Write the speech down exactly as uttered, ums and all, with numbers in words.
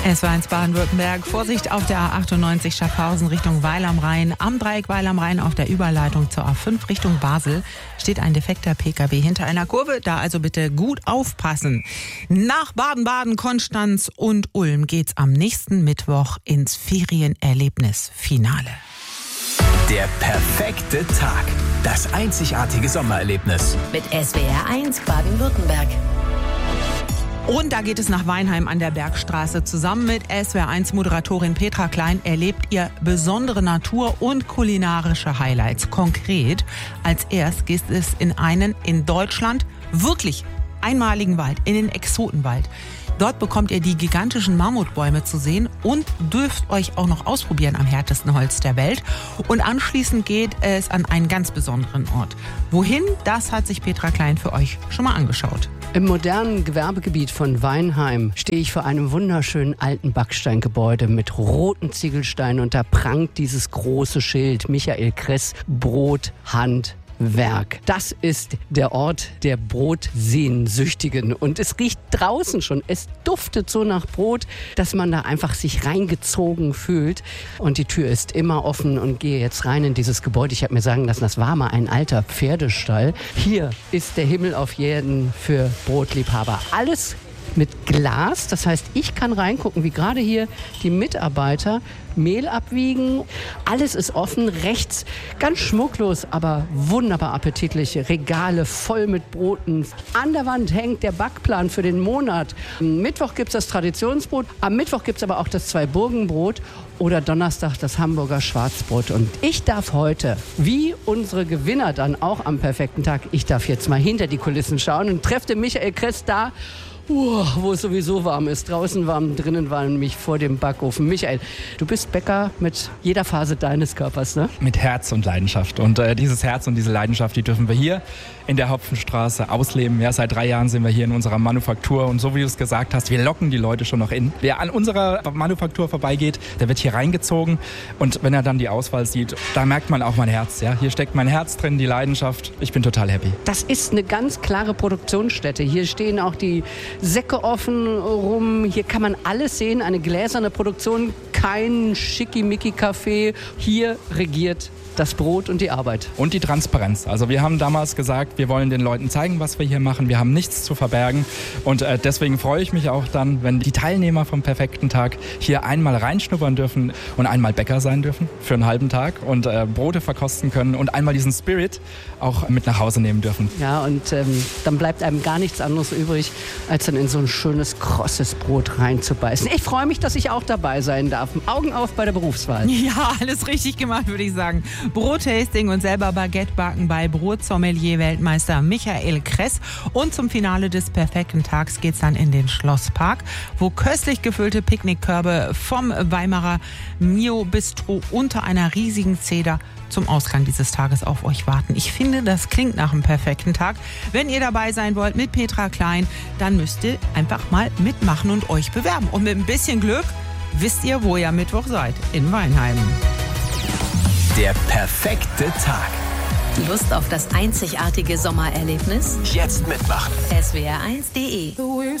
S W R eins Baden-Württemberg. Vorsicht auf der A achtundneunzig Schaffhausen Richtung Weil am Rhein. Am Dreieck Weil am Rhein auf der Überleitung zur A fünf Richtung Basel steht ein defekter P K W hinter einer Kurve. Da also bitte gut aufpassen. Nach Baden-Baden, Konstanz und Ulm geht's am nächsten Mittwoch ins Ferienerlebnisfinale. Der perfekte Tag. Das einzigartige Sommererlebnis. Mit S W R eins Baden-Württemberg. Und da geht es nach Weinheim an der Bergstraße. Zusammen mit S W R eins Moderatorin Petra Klein erlebt ihr besondere Natur- und kulinarische Highlights. Konkret, als erst geht es in einen in Deutschland wirklich einmaligen Wald, in den Exotenwald. Dort bekommt ihr die gigantischen Mammutbäume zu sehen und dürft euch auch noch ausprobieren am härtesten Holz der Welt. Und anschließend geht es an einen ganz besonderen Ort. Wohin, das hat sich Petra Klein für euch schon mal angeschaut. Im modernen Gewerbegebiet von Weinheim stehe ich vor einem wunderschönen alten Backsteingebäude mit roten Ziegelsteinen und da prangt dieses große Schild Michael Kress Brot, Hand, Werk. Das ist der Ort der Brotsehnsüchtigen und es riecht draußen schon. Es duftet so nach Brot, dass man da einfach sich reingezogen fühlt und die Tür ist immer offen und gehe jetzt rein in dieses Gebäude. Ich habe mir sagen lassen, das war mal ein alter Pferdestall. Hier ist der Himmel auf Erden für Brotliebhaber. Alles mit Glas, das heißt, ich kann reingucken, wie gerade hier die Mitarbeiter Mehl abwiegen. Alles ist offen, rechts ganz schmucklos, aber wunderbar appetitliche Regale voll mit Broten. An der Wand hängt der Backplan für den Monat. Am Mittwoch gibt es das Traditionsbrot, am Mittwoch gibt es aber auch das Zweiburgenbrot oder Donnerstag das Hamburger Schwarzbrot. Und ich darf heute, wie unsere Gewinner dann auch am perfekten Tag, ich darf jetzt mal hinter die Kulissen schauen und treffe den Michael Kress da, Uh, wo es sowieso warm ist. Draußen warm, drinnen warm, mich vor dem Backofen. Michael, du bist Bäcker mit jeder Phase deines Körpers, ne? Mit Herz und Leidenschaft. Und äh, dieses Herz und diese Leidenschaft, die dürfen wir hier in der Hopfenstraße ausleben. Ja, seit drei Jahren sind wir hier in unserer Manufaktur. Und so wie du es gesagt hast, wir locken die Leute schon noch in. Wer an unserer Manufaktur vorbeigeht, der wird hier reingezogen. Und wenn er dann die Auswahl sieht, da merkt man auch mein Herz. Ja? Hier steckt mein Herz drin, die Leidenschaft. Ich bin total happy. Das ist eine ganz klare Produktionsstätte. Hier stehen auch die Säcke offen rum. Hier kann man alles sehen. Eine gläserne Produktion, kein Schickimicki-Café. Hier regiert das Brot und die Arbeit. Und die Transparenz. Also wir haben damals gesagt, wir wollen den Leuten zeigen, was wir hier machen. Wir haben nichts zu verbergen. Und äh, deswegen freue ich mich auch dann, wenn die Teilnehmer vom perfekten Tag hier einmal reinschnuppern dürfen und einmal Bäcker sein dürfen für einen halben Tag und äh, Brote verkosten können und einmal diesen Spirit auch mit nach Hause nehmen dürfen. Ja, und ähm, dann bleibt einem gar nichts anderes übrig, als dann in so ein schönes, krosses Brot reinzubeißen. Ich freue mich, dass ich auch dabei sein darf. Augen auf bei der Berufswahl. Ja, alles richtig gemacht, würde ich sagen. Brottasting und selber Baguette backen bei Brotsommelier-Weltmeister Michael Kress. Und zum Finale des perfekten Tags geht's dann in den Schlosspark, wo köstlich gefüllte Picknickkörbe vom Weimarer Mio Bistro unter einer riesigen Zeder zum Ausgang dieses Tages auf euch warten. Ich finde, das klingt nach einem perfekten Tag. Wenn ihr dabei sein wollt mit Petra Klein, dann müsst ihr einfach mal mitmachen und euch bewerben. Und mit ein bisschen Glück wisst ihr, wo ihr am Mittwoch seid. In Weinheim. Der perfekte Tag. Lust auf das einzigartige Sommererlebnis? Jetzt mitmachen. S W R eins punkt de